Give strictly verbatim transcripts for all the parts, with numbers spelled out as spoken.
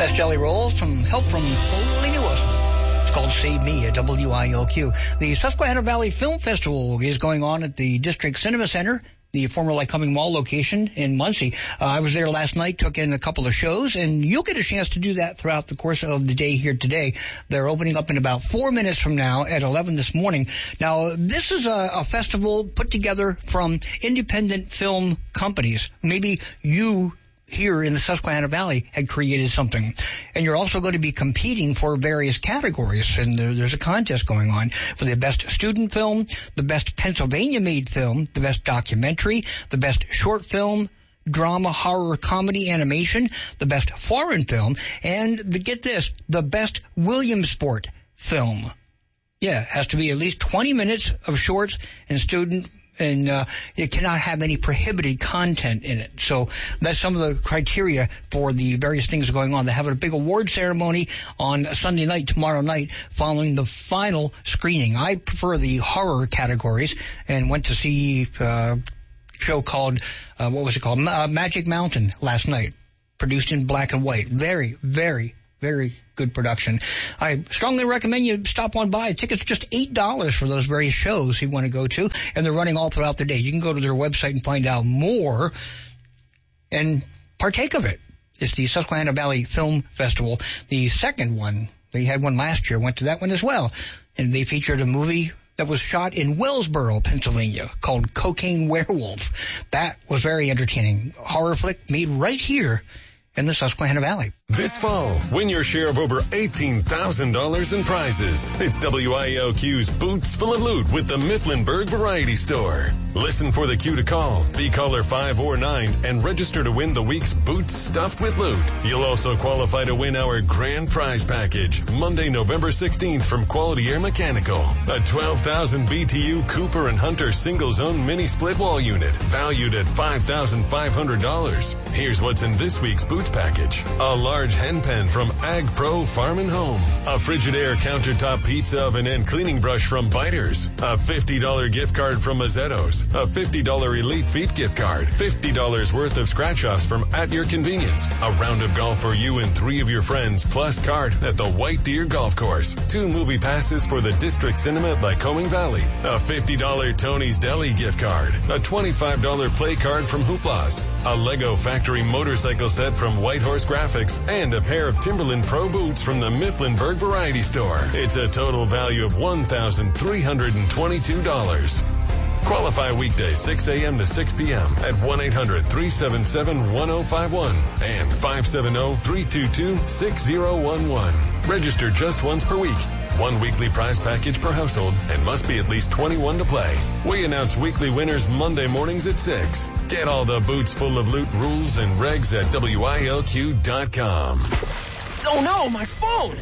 Best Jelly Rolls, some help from Lenny Wilson. It's called Save Me at W I L Q. The Susquehanna Valley Film Festival is going on at the District Cinema Center, the former Lycoming Mall location in Muncie. Uh, I was there last night, took in a couple of shows, and you'll get a chance to do that throughout the course of the day here today. They're opening up in about four minutes from now at eleven this morning. Now, this is a, a festival put together from independent film companies. Maybe you here in the Susquehanna Valley had created something. And you're also going to be competing for various categories. And there, there's a contest going on for the best student film, the best Pennsylvania-made film, the best documentary, the best short film, drama, horror, comedy, animation, the best foreign film, and the, get this, the best Williamsport film. Yeah, it has to be at least twenty minutes of shorts and student and uh, it cannot have any prohibited content in it. So that's some of the criteria for the various things going on. They have a big award ceremony on Sunday night, tomorrow night, following the final screening. I prefer the horror categories and went to see uh, a show called, uh, what was it called? Uh, Magic Mountain last night, produced in black and white. Very, very, very good production. I strongly recommend you stop on by. Tickets just eight dollars for those various shows you want to go to, and they're running all throughout the day. You can go to their website and find out more and partake of it. It's the Susquehanna Valley Film Festival. The second one, they had one last year, went to that one as well, and they featured a movie that was shot in Wellsboro, Pennsylvania, called Cocaine Werewolf. That was very entertaining. Horror flick made right here in the Susquehanna Valley. This fall, win your share of over eighteen thousand dollars in prizes. It's W I L Q's Boots Full of Loot with the Mifflinburg Variety Store. Listen for the cue to call. Be caller five or nine and register to win the week's Boots Stuffed with Loot. You'll also qualify to win our grand prize package, Monday, November sixteenth from Quality Air Mechanical. A twelve thousand B T U Cooper and Hunter single-zone mini split wall unit, valued at five thousand five hundred dollars. Here's what's in this week's Boots package. A large hen pen from Ag Pro Farm and Home. A Frigidaire countertop pizza oven and cleaning brush from Biters. A fifty dollars gift card from Mazzetto's. A fifty dollars Elite Feet gift card. fifty dollars worth of scratch-offs from At Your Convenience. A round of golf for you and three of your friends, plus card at the White Deer Golf Course. Two movie passes for the District Cinema at Lycoming Valley. A fifty dollars Tony's Deli gift card. A twenty-five dollars play card from Hoopla's. A Lego Factory motorcycle set from White Horse Graphics. And a pair of Timberland Pro boots from the Mifflinburg Variety Store. It's a total value of one thousand three hundred twenty-two dollars. Qualify weekdays six a.m. to six p.m. at one eight hundred three seven seven one oh five one and five seven zero three two two six zero one one. Register just once per week. One weekly prize package per household and must be at least twenty-one to play. We announce weekly winners Monday mornings at six. Get all the Boots Full of Loot rules and regs at W I L Q dot com. Oh no, my phone!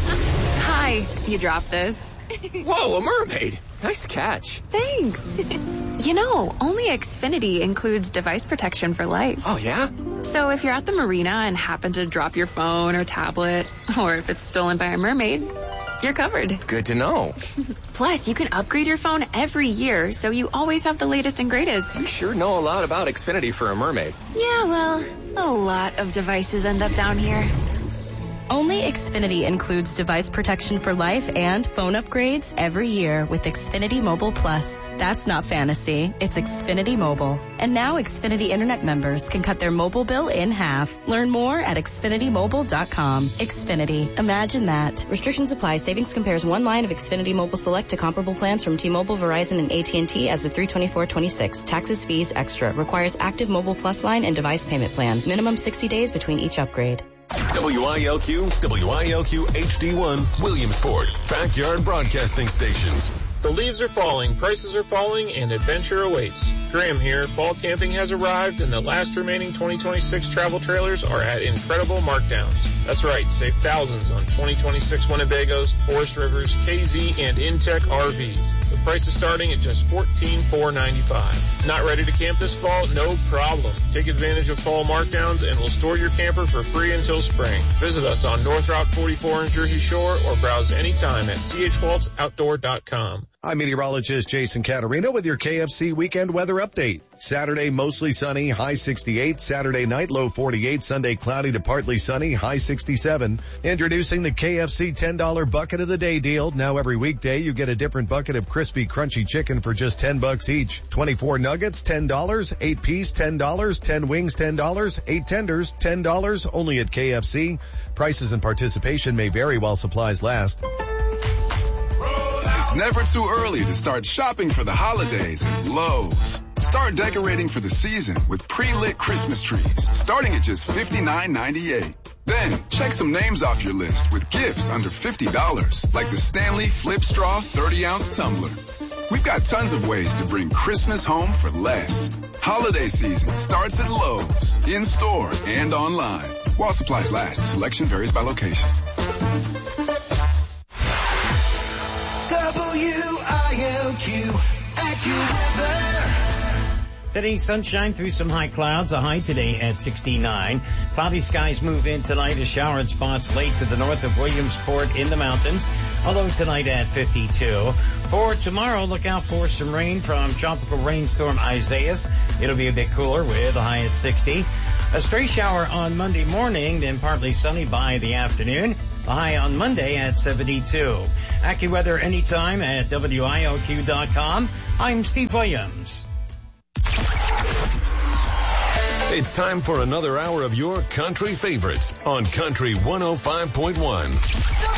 Hi, you dropped this. Whoa, a mermaid! Nice catch. Thanks. You know, only Xfinity includes device protection for life. Oh, yeah? So if you're at the marina and happen to drop your phone or tablet, or if it's stolen by a mermaid, you're covered. Good to know. Plus, you can upgrade your phone every year, so you always have the latest and greatest. You sure know a lot about Xfinity for a mermaid. Yeah, well, a lot of devices end up down here. Only Xfinity includes device protection for life and phone upgrades every year with Xfinity Mobile Plus. That's not fantasy. It's Xfinity Mobile. And now Xfinity Internet members can cut their mobile bill in half. Learn more at Xfinity Mobile dot com. Xfinity. Imagine that. Restrictions apply. Savings compares one line of Xfinity Mobile Select to comparable plans from T-Mobile, Verizon, and A T and T as of three twenty-four twenty-six. Taxes, fees, extra. Requires active Mobile Plus line and device payment plan. Minimum sixty days between each upgrade. W I L Q, W I L Q H D one, Williamsport, backyard broadcasting stations. The leaves are falling, prices are falling, and adventure awaits. Graham here. Fall camping has arrived, and the last remaining twenty twenty-six travel trailers are at incredible markdowns. That's right, save thousands on twenty twenty-six Winnebagos, Forest Rivers, K Z, and Intech R Vs. The price is starting at just fourteen thousand four hundred ninety-five dollars. Not ready to camp this fall? No problem. Take advantage of fall markdowns, and we'll store your camper for free until spring. Visit us on North Route forty-four in Jersey Shore, or browse anytime at c h waltz outdoor dot com. I'm meteorologist Jason Caterina with your K F C weekend weather update. Saturday, mostly sunny, high sixty-eight. Saturday night, low forty-eight. Sunday, cloudy to partly sunny, high sixty-seven. Introducing the K F C ten dollar bucket of the day deal. Now every weekday, you get a different bucket of crispy, crunchy chicken for just ten bucks each. twenty-four nuggets, ten dollars. eight piece, ten dollars. ten wings, ten dollars. eight tenders, ten dollars. Only at K F C. Prices and participation may vary while supplies last. It's never too early to start shopping for the holidays at Lowe's. Start decorating for the season with pre-lit Christmas trees, starting at just fifty-nine ninety-eight. Then, check some names off your list with gifts under fifty dollars, like the Stanley Flip Straw thirty ounce tumbler. We've got tons of ways to bring Christmas home for less. Holiday season starts at Lowe's, in-store and online. While supplies last, selection varies by location. W I L Q AccuWeather. Today, sunshine through some high clouds. A high today at sixty-nine. Cloudy skies move in tonight. A shower in spots late to the north of Williamsport in the mountains. Although tonight at fifty-two. For tomorrow, look out for some rain from tropical rainstorm Isaias. It'll be a bit cooler with a high at sixty. A stray shower on Monday morning, then partly sunny by the afternoon. A high on Monday at seventy-two. AccuWeather anytime at W I L Q dot com. I'm Steve Williams. It's time for another hour of your country favorites on Country one oh five point one.